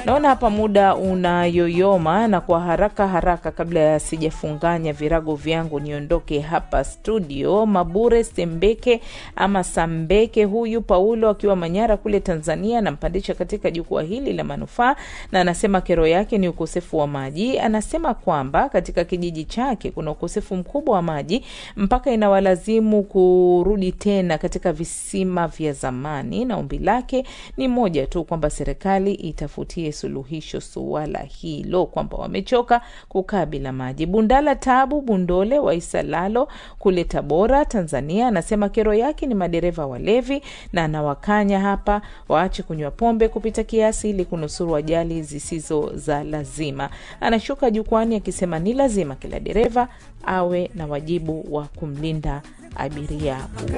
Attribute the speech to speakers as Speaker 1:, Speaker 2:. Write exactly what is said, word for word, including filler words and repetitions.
Speaker 1: Naona hapa muda unayoyoma, na kwa haraka haraka kabla ya sijafunganya virago vyangu niondoke hapa studio, Mabure Sembeke ama Sambeke, huyu Paulo akiwa Manyara kule Tanzania, nampandisha katika jukwaa hili la manufaa, na anasema kero yake ni ukosefu wa maji. Anasema kwamba katika kijiji chake kuna ukosefu mkubwa wa maji mpaka inawalazimu kurudi tena katika visima vya zamani, na ombi lake ni moja tu, kwamba serikali itafutie suluhisho suala hilo, kwamba wamechoka kukaa bila maji. Bundala Tabu Bundole wa Isalalo kule Tabora Tanzania, anasema kero yake ni madereva walevi, na anawakanya hapa waache kunywa pombe kupita kiasi ili kunusuru ajali zisizo za lazima. Anashuka jukwani akisema ni lazima kila dereva awe na wajibu wa kumlinda abiria.